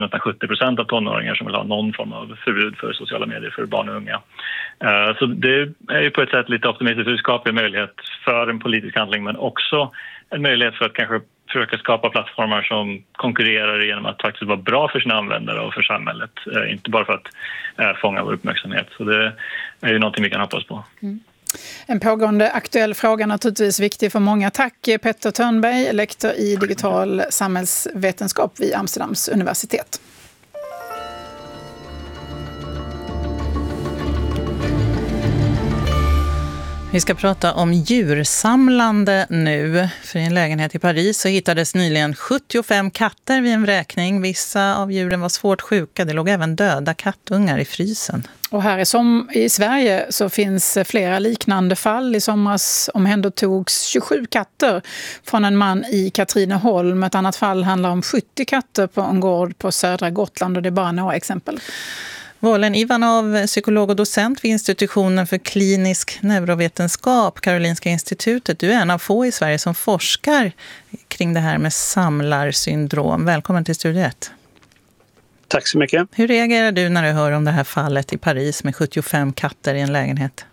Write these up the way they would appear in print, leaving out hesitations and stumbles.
nästan 70% av tonåringar som vill ha någon form av förbud för sociala medier för barn och unga. Så det är ju på ett sätt lite optimistiskt. Det skapar en möjlighet för en politisk handling, men också en möjlighet för att kanske försöka skapa plattformar som konkurrerar genom att faktiskt vara bra för sina användare och för samhället. Inte bara för att fånga vår uppmärksamhet. Så det är ju någonting vi kan hoppas på. Mm. En pågående aktuell fråga, naturligtvis viktig för många. Tack Petter Törnberg, lektor i digital samhällsvetenskap vid Amsterdams universitet. Vi ska prata om djursamlande nu. För i en lägenhet i Paris så hittades nyligen 75 katter vid en vräkning. Vissa av djuren var svårt sjuka. Det låg även döda kattungar i frysen. Och här i Sverige så finns flera liknande fall. I somras omhändertogs 27 katter från en man i Katrineholm. Ett annat fall handlar om 70 katter på en gård på södra Gotland, och det är bara några exempel. Volen Ivanov, psykolog och docent vid institutionen för klinisk neurovetenskap, Karolinska institutet. Du är en av få i Sverige som forskar kring det här med samlarsyndrom. Välkommen till Studio 1. Tack så mycket. Hur reagerar du när du hör om det här fallet i Paris med 75 katter i en lägenhet?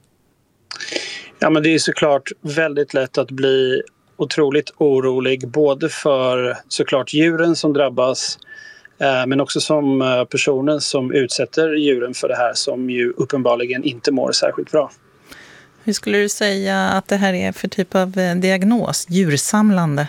Ja, men det är såklart väldigt lätt att bli otroligt orolig, både för såklart djuren som drabbas, men också som personen som utsätter djuren för det här, som ju uppenbarligen inte mår särskilt bra. Hur skulle du säga att det här är för typ av diagnos, djursamlande?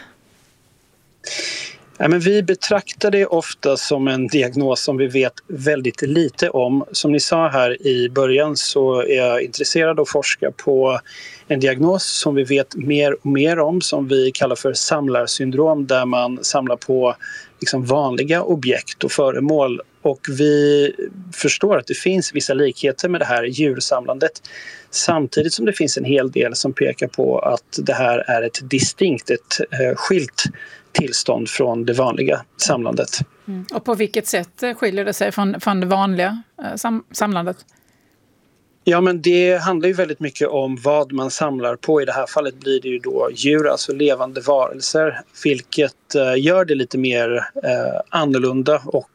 Ja, men vi betraktar det ofta som en diagnos som vi vet väldigt lite om. Som ni sa här i början så är jag intresserad av att forska på en diagnos som vi vet mer och mer om, som vi kallar för samlarsyndrom, där man samlar på liksom vanliga objekt och föremål. Och vi förstår att det finns vissa likheter med det här djursamlandet, samtidigt som det finns en hel del som pekar på att det här är ett distinkt, ett skilt tillstånd från det vanliga samlandet. Mm. Och på vilket sätt skiljer det sig från det vanliga samlandet? Ja, men det handlar ju väldigt mycket om vad man samlar på. I det här fallet blir det ju då djur, alltså levande varelser, vilket gör det lite mer annorlunda. Och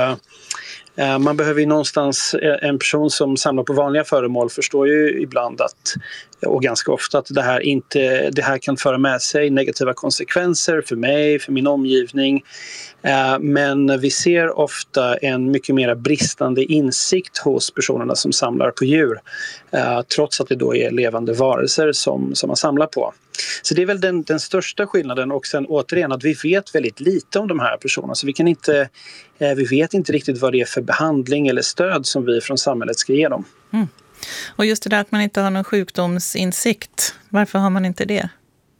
man behöver ju någonstans, en person som samlar på vanliga föremål förstår ju ibland att, och ganska ofta, att det här kan föra med sig negativa konsekvenser för mig, för min omgivning. Men vi ser ofta en mycket mer bristande insikt hos personerna som samlar på djur, trots att det då är levande varelser som man samlar på. Så det är väl den största skillnaden, och sen återigen att vi vet väldigt lite om de här personerna, så vi vet inte riktigt vad det är för behandling eller stöd som vi från samhället ska ge dem. Mm. Och just det där att man inte har någon sjukdomsinsikt, varför har man inte det?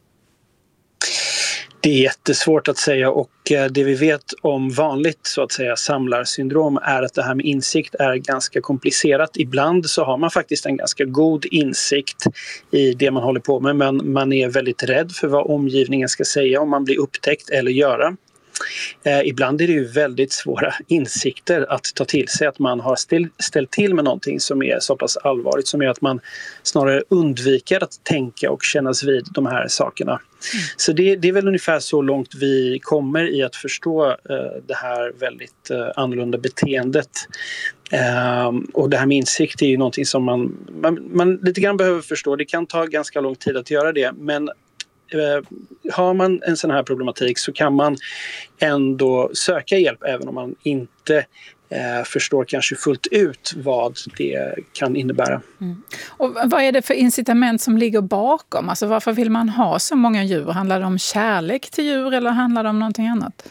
Det är jättesvårt att säga, och det vi vet om vanligt så att säga samlarsyndrom är att det här med insikt är ganska komplicerat. Ibland så har man faktiskt en ganska god insikt i det man håller på med, men man är väldigt rädd för vad omgivningen ska säga om man blir upptäckt eller göra. Ibland är det ju väldigt svåra insikter att ta till sig, att man har ställt till med någonting som är så pass allvarligt, som gör att man snarare undviker att tänka och kännas vid de här sakerna. Mm. Så det är väl ungefär så långt vi kommer i att förstå det här väldigt annorlunda beteendet. Och det här med insikt är ju någonting som man lite grann behöver förstå. Det kan ta ganska lång tid att göra det, men har man en sån här problematik så kan man ändå söka hjälp, även om man inte förstår kanske fullt ut vad det kan innebära. Mm. Och vad är det för incitament som ligger bakom? Alltså varför vill man ha så många djur? Handlar det om kärlek till djur eller handlar det om någonting annat?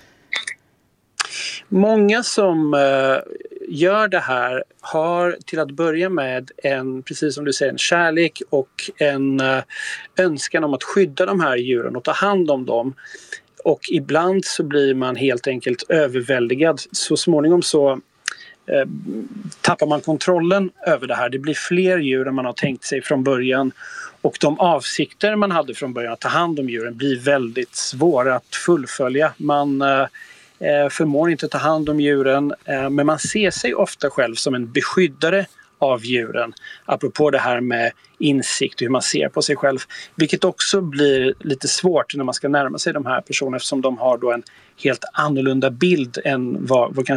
Många som gör det här har till att börja med precis som du säger, en kärlek och en önskan om att skydda de här djuren och ta hand om dem. Och ibland så blir man helt enkelt överväldigad. Så småningom så tappar man kontrollen över det här. Det blir fler djur än man har tänkt sig från början. Och de avsikter man hade från början att ta hand om djuren blir väldigt svåra att fullfölja. Man förmår inte ta hand om djuren, men man ser sig ofta själv som en beskyddare av djuren, apropå det här med insikt och hur man ser på sig själv, vilket också blir lite svårt när man ska närma sig de här personerna, eftersom de har då en helt annorlunda bild än vad kanske